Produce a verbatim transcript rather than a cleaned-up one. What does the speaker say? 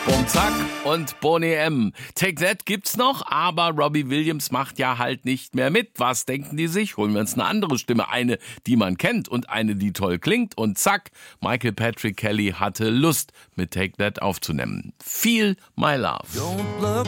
Bum Zack und Boney M. Take That gibt's noch, aber Robbie Williams macht ja halt nicht mehr mit. Was denken die sich? Holen wir uns eine andere Stimme. Eine, die man kennt und eine, die toll klingt. Und zack, Michael Patrick Kelly hatte Lust, mit Take That aufzunehmen. Feel My Love.